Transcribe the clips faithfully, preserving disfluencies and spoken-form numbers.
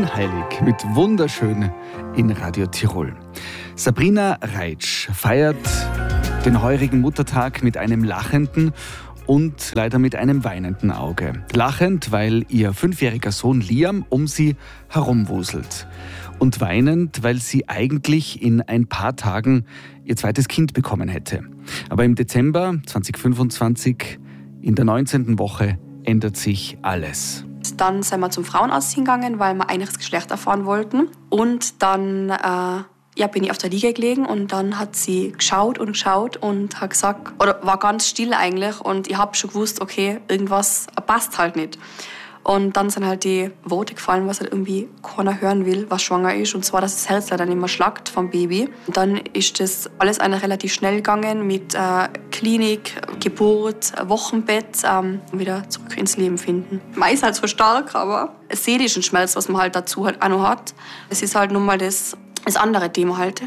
Scheinheilig mit Wunderschön in Radio Tirol. Sabrina Reitsch feiert den heurigen Muttertag mit einem lachenden und leider mit einem weinenden Auge. Lachend, weil ihr fünfjähriger Sohn Liam um sie herumwuselt. Und weinend, weil sie eigentlich in ein paar Tagen ihr zweites Kind bekommen hätte. Aber im Dezember zwanzig fünfundzwanzig, in der neunzehnten Woche, ändert sich alles. Dann sind wir zum Frauenarzt hingegangen, weil wir eigentlich das Geschlecht erfahren wollten. Und dann äh, ja, bin ich auf der Liege gelegen und dann hat sie geschaut und geschaut und hat gesagt, oder war ganz still eigentlich. Und ich habe schon gewusst, okay, irgendwas passt halt nicht. Und dann sind halt die Worte gefallen, was halt irgendwie keiner hören will, was schwanger ist. Und zwar, dass das Herz dann immer schlagt vom Baby. Und dann ist das alles eigentlich relativ schnell gegangen mit äh, Klinik, Geburt, Wochenbett, ähm, wieder zurück ins Leben finden. Man ist halt so stark, aber seelischen Schmerz, was man halt dazu halt auch noch hat, das ist halt nun mal das, das andere Thema halt.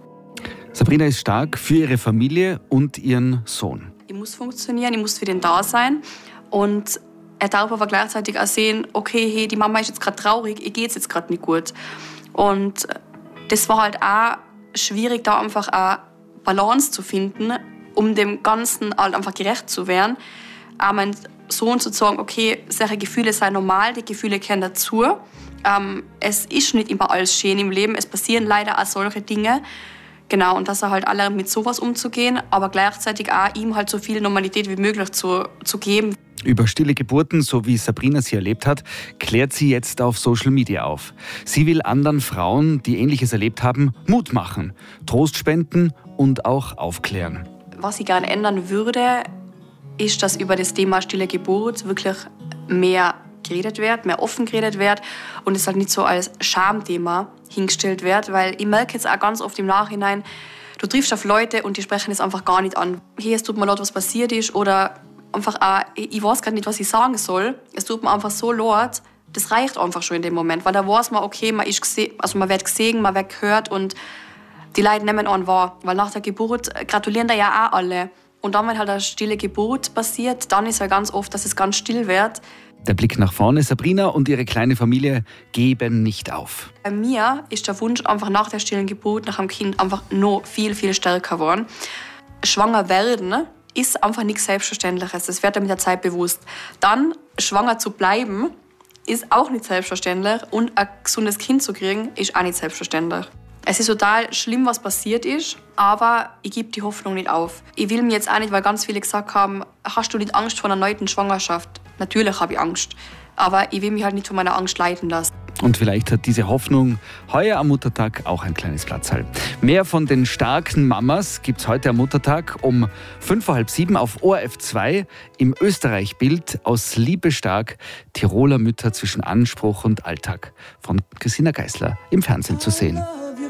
Sabrina ist stark für ihre Familie und ihren Sohn. Ich muss funktionieren, ich muss für den da sein. Und er darf aber gleichzeitig auch sehen, okay, hey, die Mama ist jetzt gerade traurig, ihr geht's jetzt gerade nicht gut. Und das war halt auch schwierig, da einfach eine Balance zu finden, um dem Ganzen halt einfach gerecht zu werden. Auch mein Sohn zu sagen, okay, solche Gefühle sind normal, die Gefühle gehören dazu. Ähm, es ist nicht immer alles schön im Leben, es passieren leider auch solche Dinge. Genau, und dass er halt alle mit sowas umzugehen, aber gleichzeitig auch ihm halt so viel Normalität wie möglich zu, zu geben. Über stille Geburten, so wie Sabrina sie erlebt hat, klärt sie jetzt auf Social Media auf. Sie will anderen Frauen, die Ähnliches erlebt haben, Mut machen, Trost spenden und auch aufklären. Was ich gerne ändern würde, ist, dass über das Thema stille Geburt wirklich mehr geredet wird, mehr offen geredet wird und es halt nicht so als Schamthema hingestellt wird, weil ich merke jetzt auch ganz oft im Nachhinein, du triffst auf Leute und die sprechen es einfach gar nicht an. Hey, es tut mir leid, was passiert ist, oder einfach auch, ich weiß gar nicht, was ich sagen soll. Es tut mir einfach so leid. Das reicht einfach schon in dem Moment, weil da weiß man, okay, man ist gese- also man wird gesehen, man wird gehört und die Leute nehmen einen wahr, weil nach der Geburt gratulieren da ja auch alle. Und dann, wenn halt eine stille Geburt passiert, dann ist ja ganz oft, dass es ganz still wird. Der Blick nach vorne, Sabrina und ihre kleine Familie geben nicht auf. Bei mir ist der Wunsch einfach nach der stillen Geburt, nach dem Kind einfach noch viel, viel stärker geworden. Schwanger werden ist einfach nichts Selbstverständliches. Das wird einem mit der Zeit bewusst. Dann schwanger zu bleiben, ist auch nicht selbstverständlich. Und ein gesundes Kind zu kriegen, ist auch nicht selbstverständlich. Es ist total schlimm, was passiert ist, aber ich gebe die Hoffnung nicht auf. Ich will mir jetzt auch nicht, weil ganz viele gesagt haben, hast du nicht Angst vor einer erneuten Schwangerschaft? Natürlich habe ich Angst, aber ich will mich halt nicht von meiner Angst leiten lassen. Und vielleicht hat diese Hoffnung heuer am Muttertag auch ein kleines Platzhalm. Mehr von den starken Mamas gibt's heute am Muttertag um fünf vor halb sieben auf O R F zwei im Österreich-Bild aus Liebe stark, Tiroler Mütter zwischen Anspruch und Alltag von Christina Geisler im Fernsehen zu sehen.